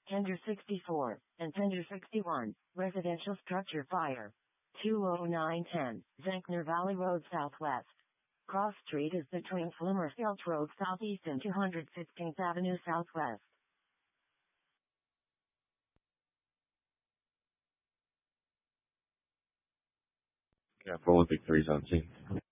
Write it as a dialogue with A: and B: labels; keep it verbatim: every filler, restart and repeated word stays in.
A: Tender sixty-four, and Tender sixty-one, residential structure fire. two oh nine ten, Zankner Valley Road Southwest. Cross Street is between Flimmerfelt Road Southeast and two hundred fifteenth Avenue Southwest.
B: Careful, Olympic three's on scene.